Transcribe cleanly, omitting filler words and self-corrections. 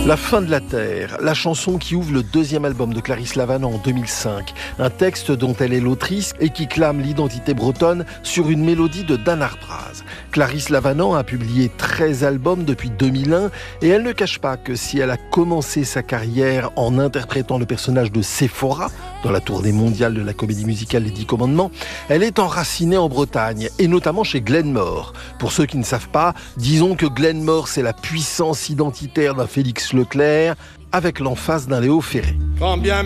La fin de la Terre, la chanson qui ouvre le deuxième album de Clarisse Lavanant en 2005. Un texte dont elle est l'autrice et qui clame l'identité bretonne sur une mélodie de Dan Harpraz. Clarisse Lavanant a publié 13 albums depuis 2001 et elle ne cache pas que si elle a commencé sa carrière en interprétant le personnage de Séphora dans la tournée mondiale de la comédie musicale Les 10 Commandements, elle est enracinée en Bretagne et notamment chez Glenmore. Pour ceux qui ne savent pas, disons que Glenmore c'est la puissance identitaire d'un Félix Leclerc avec l'emphase d'un Léo Ferré. Quand bien